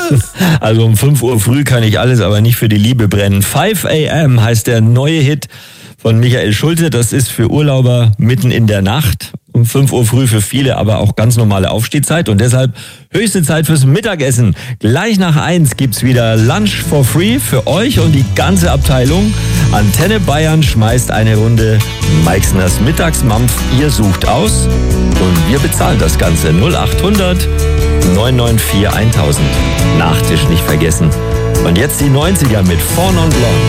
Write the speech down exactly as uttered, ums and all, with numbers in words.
Also um fünf Uhr früh kann ich alles, aber nicht für die Liebe brennen. five a m heißt der neue Hit von Michael Schulte. Das ist für Urlauber mitten in der Nacht. Um fünf Uhr früh für viele, aber auch ganz normale Aufstehzeit. Und deshalb höchste Zeit fürs Mittagessen. Gleich nach eins gibt's wieder Lunch for free für euch und die ganze Abteilung. Antenne Bayern schmeißt eine Runde Meixners Mittagsmampf. Ihr sucht aus und wir bezahlen das Ganze. null acht hundert neun neun vier tausend. Nachtisch nicht vergessen. Und jetzt die neunziger mit Fawn on Blonde.